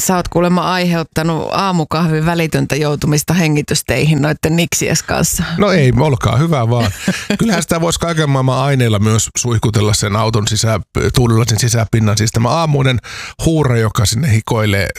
Sä oot kuulemma aiheuttanut aamukahvin välitöntä joutumista hengitysteihin noitten niksies kanssa. No ei, olkaa hyvä vaan. Kyllähän sitä voisi kaiken maailman aineilla myös suihkutella sen auton tuulilasin sisäpinnan. Siis tämä aamuinen huure, joka sinne hikoilee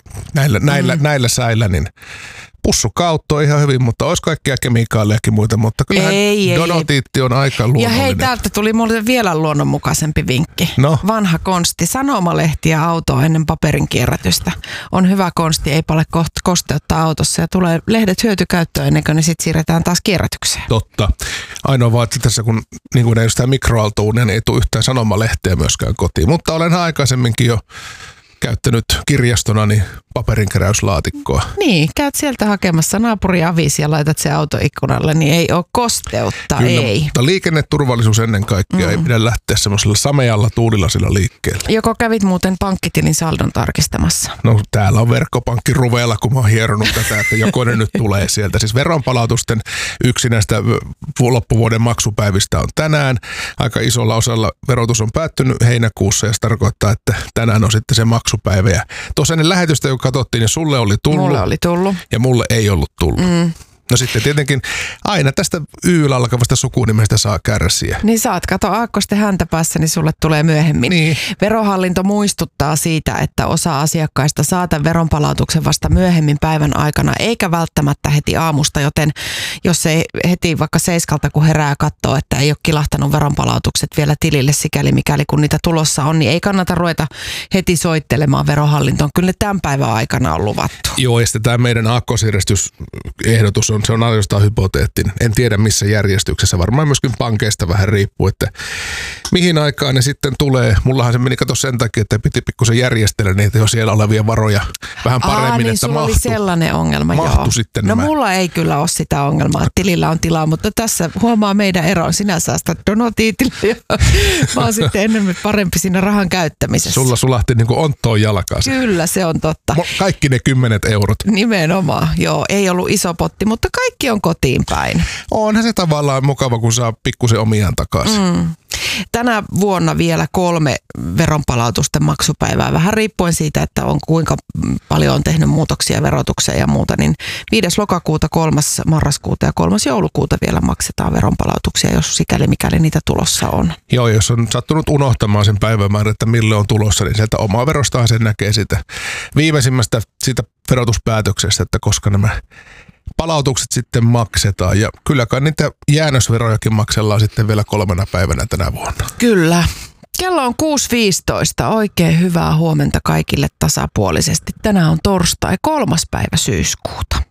näillä säillä, niin pussukautto on ihan hyvin, mutta olisi kaikkia kemikaalejakin muita, mutta kyllähän donotiitti on aika luonnollinen. Ja hei, täältä tuli mulle vielä luonnonmukaisempi vinkki. No. Vanha konsti, sanomalehtiä autoa ennen paperin kierrätystä. On hyvä konsti, ei paljon kosteuttaa autossa ja tulee lehdet hyötykäyttöön ennen kuin ne sitten siirretään taas kierrätykseen. Totta. Ainoa vaan, että tässä kun niin kuin ei ole sitä mikroaaltouunia, niin ei tule yhtään sanomalehteä myöskään kotiin, mutta olen aikaisemminkin jo käyttänyt kirjastonani paperinkeräyslaatikkoa. Niin, käyt sieltä hakemassa naapurin avisi ja laitat se autoikkunalle, niin ei ole kosteutta, Kyllä, ei. Mutta liikenneturvallisuus ennen kaikkea ei pidä lähteä semmoisella samealla tuulilasilla liikkeelle. Joko kävit muuten pankkitilin saldon tarkistamassa? No täällä on verkkopankki ruveella, kun mä oon hieronut tätä, että joko ne nyt tulee sieltä. Siis veronpalautusten yksi näistä loppuvuoden maksupäivistä on tänään. Aika isolla osalla verotus on päättynyt heinäkuussa ja se tarkoittaa, että tänään on sitten se maksupäivä. Ja tuossa ennen lähetystä, kun katsottiin, niin sulle oli tullut. Mulle oli tullut. Ja mulle ei ollut tullut. No sitten tietenkin aina tästä Y alkavasta sukunimestä saa kärsiä. Niin saat, kato aakkosten häntä päässä, niin sulle tulee myöhemmin. Niin. Verohallinto muistuttaa siitä, että osa asiakkaista saa tämän veronpalautuksen vasta myöhemmin päivän aikana, eikä välttämättä heti aamusta, joten jos ei heti vaikka 7, kun herää katsoo, että ei ole kilahtanut veronpalautukset vielä tilille sikäli mikäli kun niitä tulossa on, niin ei kannata ruveta heti soittelemaan verohallintoon. Kyllä ne tämän päivän aikana on luvattu. Joo, ja sitten tämä meidän aakkosjärjestysehdotus se on ainoastaan hypoteettinen. En tiedä missä järjestyksessä. Varmaan myöskin pankeista vähän riippuu, että mihin aikaan ne sitten tulee. Mullahan se meni kato sen takia, että piti pikkusen järjestellä niitä jo siellä olevia varoja vähän paremmin, niin että sulla oli sellainen ongelma, joo. Sitten no nämä. Mulla ei kyllä ole sitä ongelmaa, että tilillä on tilaa, mutta tässä huomaa meidän eron. Sinä säästät donotiitille ja mä oon sitten enemmän parempi siinä rahan käyttämisessä. Sulla sulahti niin kuin onttoon jalkaan. Kyllä, se on totta. Kaikki ne 10 eurot. Nimenomaan, joo. Ei ollut iso potti, mutta kaikki on kotiin päin. Onhan se tavallaan mukava, kun saa pikkusen omiaan takaisin. Tänä vuonna vielä 3 veronpalautusten maksupäivää, vähän riippuen siitä, että on kuinka paljon on tehnyt muutoksia verotukseen ja muuta, niin 5. lokakuuta, 3. marraskuuta ja 3. joulukuuta vielä maksetaan veronpalautuksia, jos sikäli mikäli niitä tulossa on. Joo, jos on sattunut unohtamaan sen päivämäärän, että mille on tulossa, niin sieltä omaa verostaan sen näkee sitä viimeisimmästä siitä verotuspäätöksestä, että koska nämä palautukset sitten maksetaan ja kylläkään niitä jäännösverojakin maksellaan sitten vielä 3 päivänä tänä vuonna. Kyllä. Kello on 6.15. Oikein hyvää huomenta kaikille tasapuolisesti. Tänään on torstai 3. päivä syyskuuta.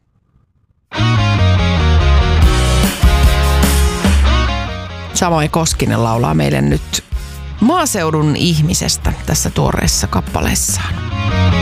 Samoin Koskinen laulaa meille nyt maaseudun ihmisestä tässä tuoreessa kappaleessaan.